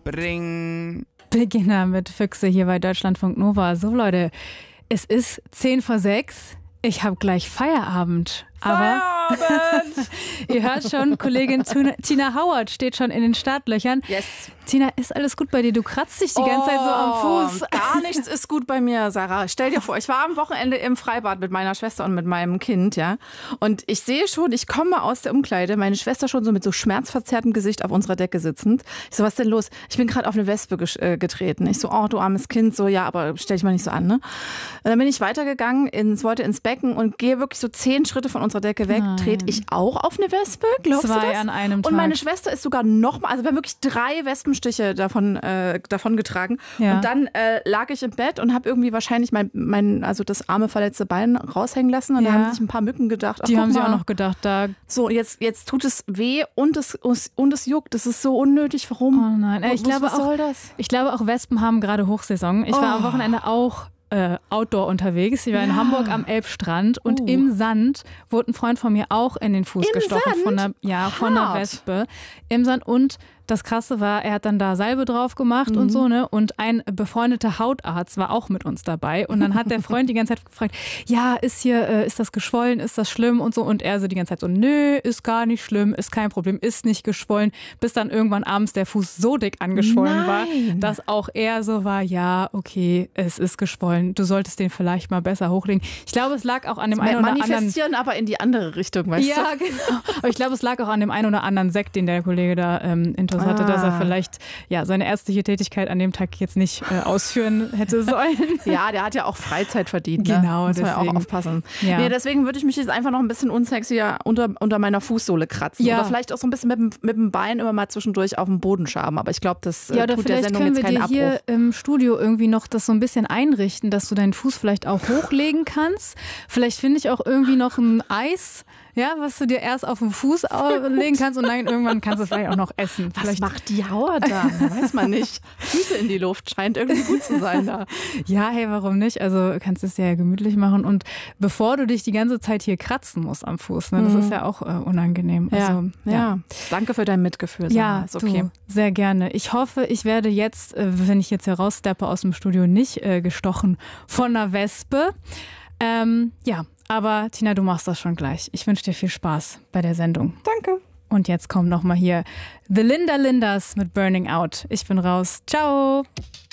Bring. Beginner mit Füchse hier bei Deutschlandfunk Nova. So Leute, es ist 5:10. Ich habe gleich Feierabend. Aber ihr hört schon, Kollegin Tina Howard steht schon in den Startlöchern. Yes. Tina, ist alles gut bei dir? Du kratzt dich die ganze Zeit so am Fuß. Gar nichts ist gut bei mir, Sarah. Stell dir vor, ich war am Wochenende im Freibad mit meiner Schwester und mit meinem Kind, ja. Und ich sehe schon, ich komme aus der Umkleide, meine Schwester schon so mit so schmerzverzerrtem Gesicht auf unserer Decke sitzend. Ich so, was denn los? Ich bin gerade auf eine Wespe getreten. Ich so, oh, du armes Kind. So, ja, aber stell dich mal nicht so an, ne? Und dann bin ich weitergegangen, wollte ins Becken und gehe wirklich so 10 Schritte von unserer Decke weg. Trete ich auch auf eine Wespe? Glaubst du das? 2 an einem Tag. Und meine Schwester ist sogar noch mal, also wir haben wirklich 3 Wespenstiche davon getragen. Ja. Und dann lag ich im Bett und habe irgendwie wahrscheinlich also das arme verletzte Bein raushängen lassen. Und da haben sich ein paar Mücken gedacht. Die haben sie auch noch gedacht. So, jetzt tut es weh und es juckt. Das ist so unnötig. Warum? Oh nein. Was soll das? Ich glaube auch Wespen haben gerade Hochsaison. Ich war am Wochenende auch Outdoor unterwegs. Ich war in Hamburg am Elbstrand und im Sand wurde ein Freund von mir auch in den Fuß gestochen von einer Wespe. Im Sand. Und das Krasse war, er hat dann da Salbe drauf gemacht und so, ne? Und ein befreundeter Hautarzt war auch mit uns dabei. Und dann hat der Freund die ganze Zeit gefragt, ja, ist das geschwollen, ist das schlimm und so. Und er so die ganze Zeit so, nö, ist gar nicht schlimm, ist kein Problem, ist nicht geschwollen. Bis dann irgendwann abends der Fuß so dick angeschwollen war, dass auch er so war, ja, okay, es ist geschwollen. Du solltest den vielleicht mal besser hochlegen. Ich glaube, es lag auch an dem einen oder anderen... Manifestieren, aber in die andere Richtung, weißt du? Ja, genau. Aber ich glaube, es lag auch an dem einen oder anderen Sekt, den der Kollege da intus hatte, dass er vielleicht seine ärztliche Tätigkeit an dem Tag jetzt nicht ausführen hätte sollen. Ja, der hat ja auch Freizeit verdient. Genau, muss man ja auch aufpassen. Ja. Nee, deswegen würde ich mich jetzt einfach noch ein bisschen unsexier unter meiner Fußsohle kratzen. Ja. Oder vielleicht auch so ein bisschen mit dem Bein immer mal zwischendurch auf den Boden schaben. Aber ich glaube, das tut der Sendung jetzt keinen Abbruch. Hier im Studio irgendwie noch das so ein bisschen einrichten, dass du deinen Fuß vielleicht auch hochlegen kannst. Vielleicht finde ich auch irgendwie noch ein Eis, was du dir erst auf den Fuß legen kannst und dann irgendwann kannst du es vielleicht auch noch essen. Was macht die Howard da? Weiß man nicht. Füße in die Luft scheint irgendwie gut zu sein da. Ja, hey, warum nicht? Also kannst du es ja gemütlich machen und bevor du dich die ganze Zeit hier kratzen musst am Fuß, ne, das ist ja auch unangenehm. Also, ja. Danke für dein Mitgefühl. Ja, ist okay. Sehr gerne. Ich hoffe, ich werde jetzt, wenn ich jetzt heraussteppe aus dem Studio, nicht gestochen von einer Wespe. Aber Tina, du machst das schon gleich. Ich wünsche dir viel Spaß bei der Sendung. Danke. Und jetzt kommt nochmal hier The Linda Lindas mit Burning Out. Ich bin raus. Ciao.